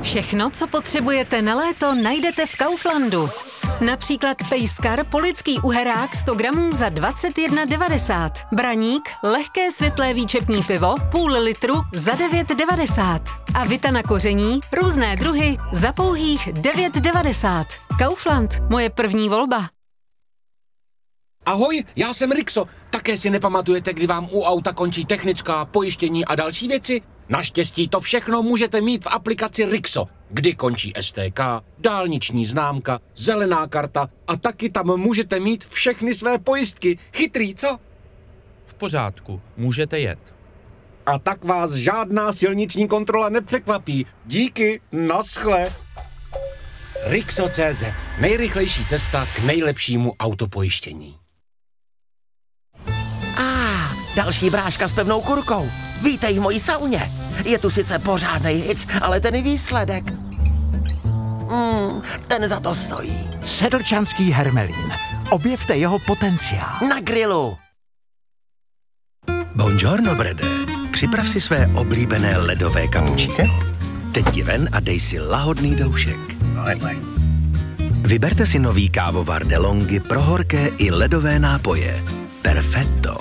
Všechno, co potřebujete na léto, najdete v Kauflandu. Například pejskar polický uherák 100 gramů za 21,90. Braník, lehké světlé výčepní pivo, půl litru za 9,90. A Vita na koření, různé druhy za pouhých 9,90. Kaufland, moje první volba. Ahoj, já jsem Rixo. Také si nepamatujete, kdy vám u auta končí technická, pojištění a další věci? Naštěstí to všechno můžete mít v aplikaci Rixo, kdy končí STK, dálniční známka, zelená karta a taky tam můžete mít všechny své pojistky. Chytrý, co? V pořádku, můžete jet. A tak vás žádná silniční kontrola nepřekvapí. Díky, naschle. Rixo.cz. Nejrychlejší cesta k nejlepšímu autopojištění. Další bráška s pevnou kurkou. Vítej v mojí sauně. Je tu sice pořádnej hic, ale ten výsledek... ten za to stojí. Sedlčanský hermelín. Objevte jeho potenciál. Na grilu. Buongiorno, Brede. Připrav si své oblíbené ledové kapučíno. Teď ti ven a dej si lahodný doušek. Vyberte si nový kávovar DeLonghi pro horké i ledové nápoje. Perfetto.